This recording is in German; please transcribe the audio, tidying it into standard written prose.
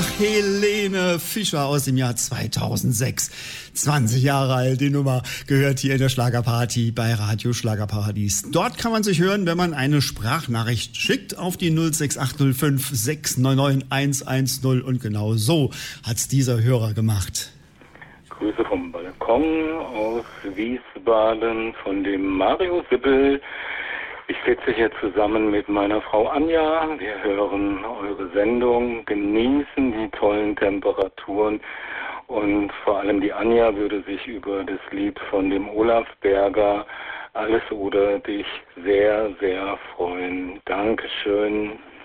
Helene Fischer aus dem Jahr 2006. 20 Jahre alt, die Nummer gehört hier in der Schlagerparty bei Radio Schlagerparadies. Dort kann man sich hören, wenn man eine Sprachnachricht schickt auf die 06805 699 110 und genau so hat's dieser Hörer gemacht. Grüße vom Balkon aus Wiesbaden von dem Mario Sippel. Ich sitze hier zusammen mit meiner Frau Anja. Wir hören eure Sendung, genießen die tollen Temperaturen und vor allem die Anja würde sich über das Lied von dem Olaf Berger, Alles oder dich, sehr, sehr freuen. Dankeschön.